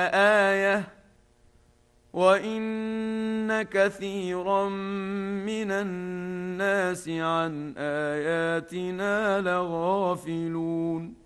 آية وإن كثيرا من الناس عن آياتنا لغافلون